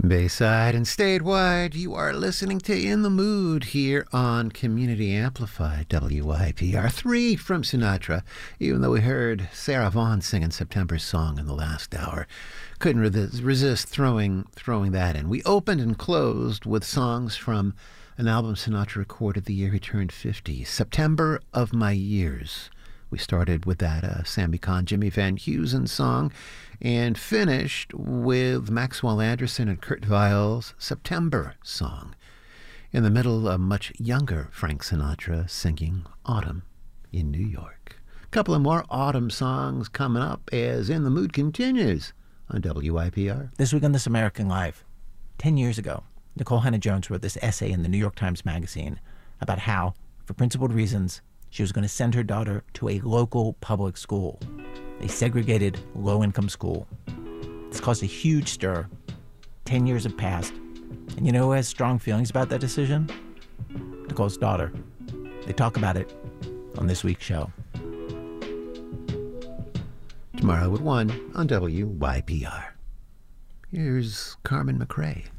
Bayside and statewide, you are listening to In the Mood here on Community Amplified, WYPR 3 from Sinatra. Even though we heard Sarah Vaughan singing September's song in the last hour, couldn't resist throwing that in. We opened and closed with songs from an album Sinatra recorded the year he turned 50, September of My Years. We started with that Sammy Cahn, Jimmy Van Heusen song, and finished with Maxwell Anderson and Kurt Weill's September song. In the middle, a much younger Frank Sinatra singing Autumn in New York. A couple of more autumn songs coming up as In the Mood continues on WYPR. This week on This American Life, 10 years ago, Nikole Hannah-Jones wrote this essay in the New York Times Magazine about how, for principled reasons, she was going to send her daughter to a local public school, a segregated, low-income school. This caused a huge stir. 10 years have passed. And you know who has strong feelings about that decision? Nikole's daughter. They talk about it on this week's show. Tomorrow at 1 on WYPR. Here's Carmen McRae.